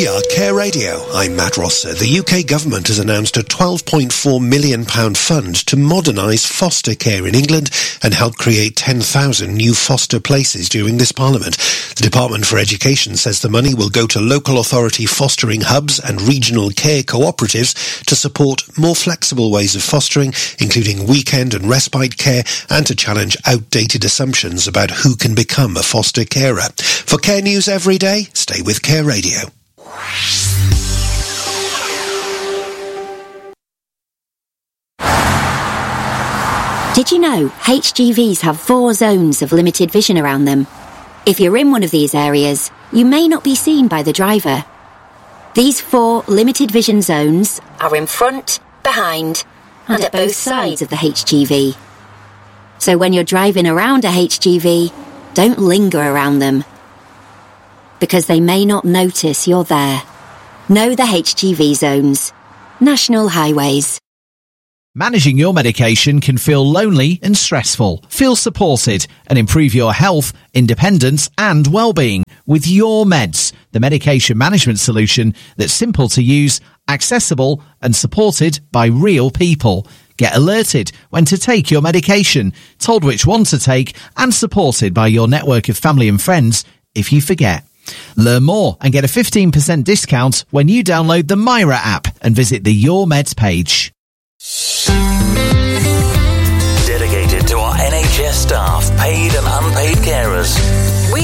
We are Care Radio. I'm Matt Rosser. The UK government has announced a £12.4 million fund to modernise foster care in England and help create 10,000 new foster places during this Parliament. The Department for Education says the money will go to local authority fostering hubs and regional care cooperatives to support more flexible ways of fostering, including weekend and respite care, and to challenge outdated assumptions about who can become a foster carer. For Care News every day, stay with Care Radio. Did you know HGVs have 4 zones of limited vision around them? If you're in one of these areas, you may not be seen by the driver. These 4 limited vision zones are in front, behind, and at both sides of the HGV. So when you're driving around a HGV, don't linger around them, because they may not notice you're there. Know the HGV zones. National Highways. Managing your medication can feel lonely and stressful. Feel supported and improve your health, independence and well-being with Your Meds, the medication management solution that's simple to use, accessible and supported by real people. Get alerted when to take your medication, told which one to take and supported by your network of family and friends if you forget. Learn more and get a 15% discount when you download the Myra app and visit the Your Meds page. Dedicated to our NHS staff, paid and unpaid carers.